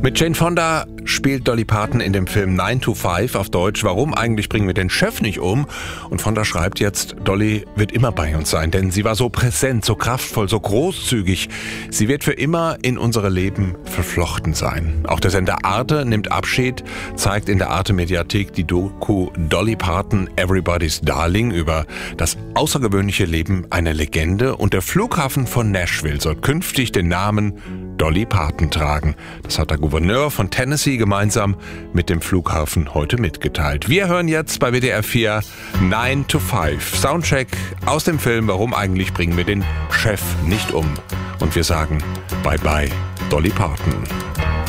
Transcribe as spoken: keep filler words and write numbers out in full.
Mit Jane Fonda spielt Dolly Parton in dem Film nine to five, auf Deutsch Warum eigentlich bringen wir den Chef nicht um? Und Fonda schreibt jetzt, Dolly wird immer bei uns sein, denn sie war so präsent, so kraftvoll, so großzügig. Sie wird für immer in unsere Leben verflochten sein. Auch der Sender Arte nimmt Abschied, zeigt in der Arte-Mediathek die Doku Dolly Parton, Everybody's Darling über das außergewöhnliche Leben einer Legende. Und der Flughafen von Nashville soll künftig den Namen Dolly Parton tragen. Das hat der Gouverneur von Tennessee gemeinsam mit dem Flughafen heute mitgeteilt. Wir hören jetzt bei W D R vier nine to five. Soundcheck aus dem Film Warum eigentlich bringen wir den Chef nicht um? Und wir sagen Bye bye, Dolly Parton.